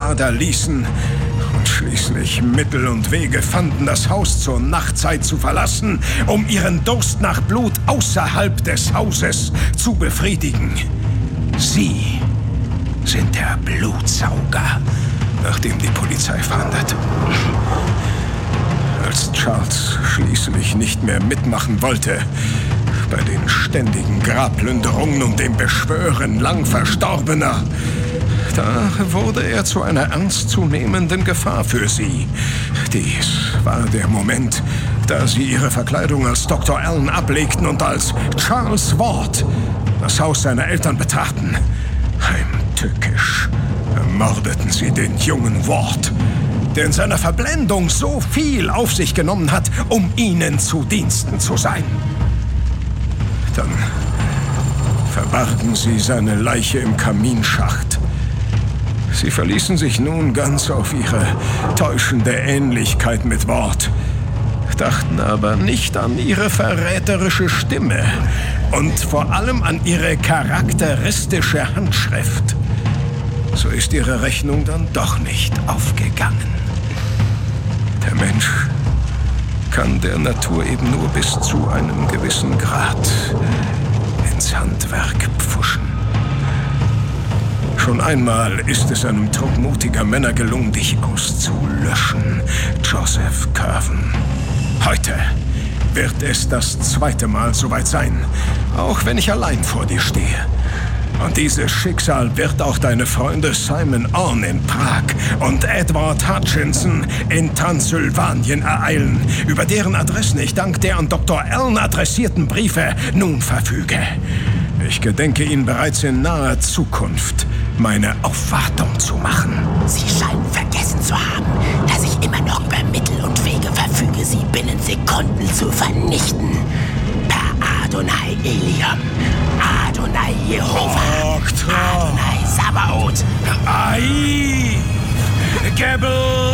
Ader ließen und schließlich Mittel und Wege fanden, das Haus zur Nachtzeit zu verlassen, um ihren Durst nach Blut außerhalb des Hauses zu befriedigen. Sie sind der Blutsauger, nach dem die Polizei fahndet. Als Charles schließlich nicht mehr mitmachen wollte, bei den ständigen Grabplünderungen und dem Beschwören lang Verstorbener, da wurde er zu einer ernstzunehmenden Gefahr für sie. Dies war der Moment, da sie ihre Verkleidung als Dr. Allen ablegten und als Charles Ward das Haus seiner Eltern betraten. Heimtückisch ermordeten sie den jungen Ward, der in seiner Verblendung so viel auf sich genommen hat, um ihnen zu Diensten zu sein. Dann verbargen sie seine Leiche im Kaminschacht. Sie verließen sich nun ganz auf ihre täuschende Ähnlichkeit mit Ward, dachten aber nicht an ihre verräterische Stimme und vor allem an ihre charakteristische Handschrift. So ist ihre Rechnung dann doch nicht aufgegangen. Der Mensch kann der Natur eben nur bis zu einem gewissen Grad ins Handwerk pfuschen. Schon einmal ist es einem Trupp mutiger Männer gelungen, dich auszulöschen, Joseph Curwen. Heute wird es das zweite Mal soweit sein, auch wenn ich allein vor dir stehe. Und dieses Schicksal wird auch deine Freunde Simon Orne in Prag und Edward Hutchinson in Transsilvanien ereilen, über deren Adressen ich dank der an Dr. Allen adressierten Briefe nun verfüge. Ich gedenke Ihnen bereits in naher Zukunft meine Aufwartung zu machen. Sie scheinen vergessen zu haben, dass ich immer noch über Mittel und Wege verfüge, sie binnen Sekunden zu vernichten. Per Adonai Eliam, Adonai Jehova, Adonai Sabaoth. Ai! Gebel!